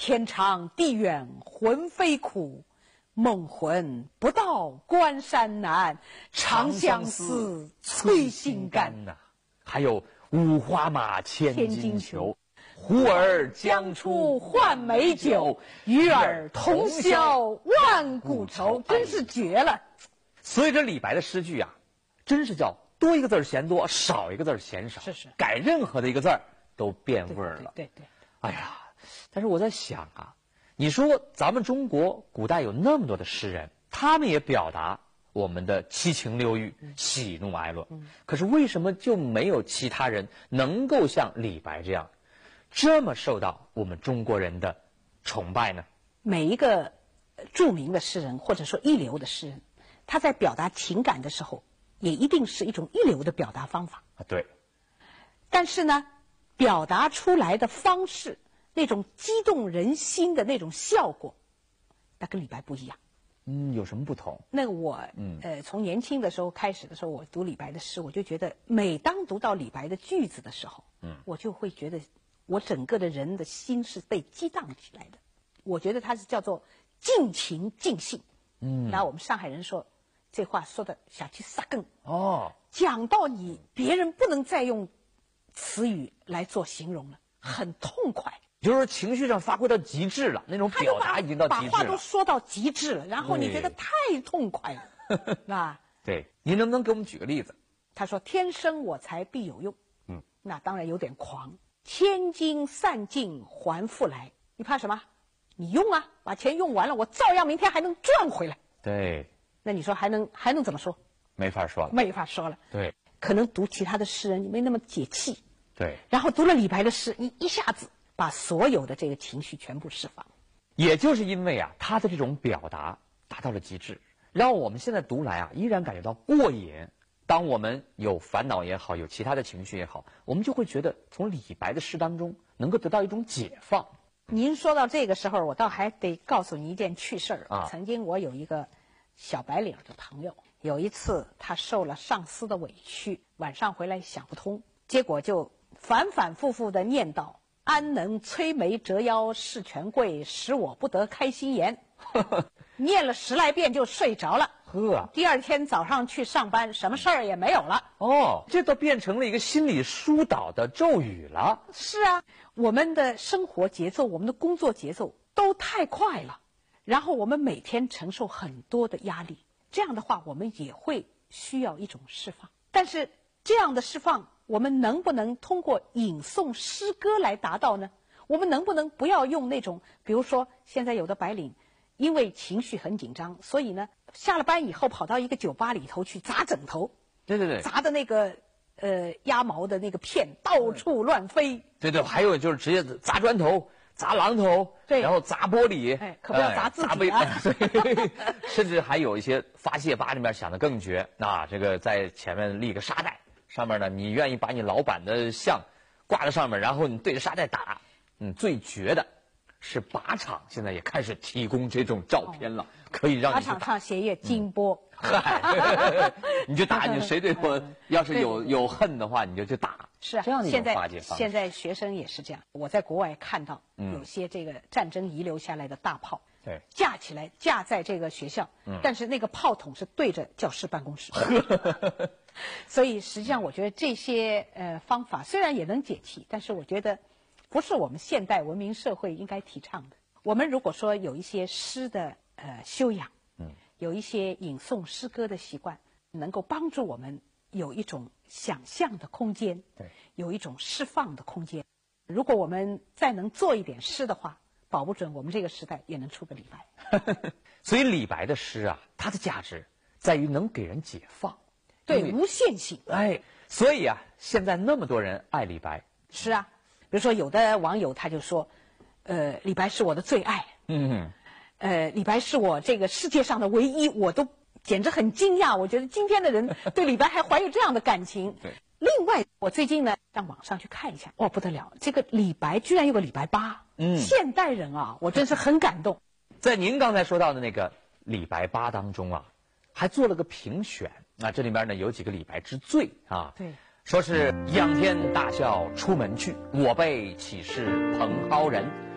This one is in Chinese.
天长地远魂飞苦，梦魂不到关山难，长相思，催心肝。 还有五花马，千金裘。呼儿将出换美酒，与尔同销万古愁。 真是绝了。 所以这李白的诗句啊，真是叫多一个字嫌多，少一个字嫌少。 是。 改任何的一个字都变味儿了。 对。 哎呀，但是我在想啊，你说咱们中国古代有那么多的诗人，他们也表达我们的七情六欲、喜怒哀乐。可是为什么就没有其他人能够像李白这样，这么受到我们中国人的崇拜呢？ 每一个著名的诗人或者说一流的诗人，他在表达情感的时候，也一定是一种一流的表达方法。 对。 但是呢，表达出来的方式，那种激动人心的那种效果，那跟李白不一样。 有什么不同？ 那我从年轻的时候开始的时候，我读李白的诗，我就觉得每当读到李白的句子的时候，我就会觉得我整个的人的心是被激荡起来的。我觉得它是叫做尽情尽兴。那我们上海人说这话说的下去撒更讲到你别人不能再用词语来做形容了，很痛快。 就是情绪上发挥到极致了，那种表达已经到极致了， 把话都说到极致了，然后你觉得太痛快了，是吧？ 对，您能不能给我们举个例子？ 他说：“天生我材必有用。”那当然有点狂。千金散尽还复来，你怕什么？你用啊，把钱用完了，我照样明天还能赚回来。 对。 那你说还能怎么说？ 没法说了。 没法说了。 对。 可能读其他的诗人你没那么解气。 对。 然后读了李白的诗，你一下子把所有的这个情绪全部释放。 也就是因为啊，他的这种表达达到了极致，让我们现在读来啊，依然感觉到过瘾。当我们有烦恼也好，有其他的情绪也好，我们就会觉得从李白的诗当中能够得到一种解放。 您说到这个时候，我倒还得告诉你一件趣事儿。曾经我有一个小白领的朋友，有一次他受了上司的委屈，晚上回来想不通，结果就反反复复的念叨：安能摧眉折腰事权贵，使我不得开心颜。念了10来遍就睡着了。第二天早上去上班，什么事儿也没有了。 这都变成了一个心理疏导的咒语了。 是啊，我们的生活节奏，我们的工作节奏都太快了，然后我们每天承受很多的压力，这样的话我们也会需要一种释放。但是这样的释放，我们能不能通过吟诵诗歌来达到呢？我们能不能不要用那种，比如说现在有的白领因为情绪很紧张，所以呢下了班以后跑到一个酒吧里头去砸枕头， 对， 砸的那个鸭毛的那个片到处乱飞。 对，还有就是直接砸砖头、砸榔头， 对， 然后砸玻璃， 可不要砸自己啊！ 对，甚至还有一些发泄吧里面想的更绝这个在前面立个沙袋，上面呢你愿意把你老板的像挂在上面，然后你对着沙袋打。最绝的是靶场现在也开始提供这种照片了，可以让你靶场上写页金波， 你就打，你谁对我要是有恨的话，你就去打。 是啊， 这样的一种化解方式。 现在学生也是这样。我在国外看到有些这个战争遗留下来的大炮， 对， 架起来架在这个学校，但是那个炮筒是对着教师办公室。所以实际上我觉得这些方法虽然也能解气，但是我觉得不是我们现代文明社会应该提倡的。我们如果说有一些诗的修养，有一些吟诵诗歌的习惯，能够帮助我们有一种想象的空间， 对， 有一种释放的空间。如果我们再能做一点诗的话，保不准我们这个时代也能出个李白。 所以李白的诗啊，它的价值在于能给人解放， 对，无限性。 所以啊，现在那么多人爱李白。 是啊，比如说有的网友他就说，李白是我的最爱。李白是我这个世界上的唯一，我都简直很惊讶。我觉得今天的人对李白还怀有这样的感情。 对。 另外，我最近呢上网上去看一下，不得了，这个李白居然有个李白吧。现代人啊，我真是很感动。 在您刚才说到的那个李白吧当中啊，还做了个评选。这里面呢有几个李白之最啊。 对。 说是仰天大笑出门去，我辈岂是蓬蒿人。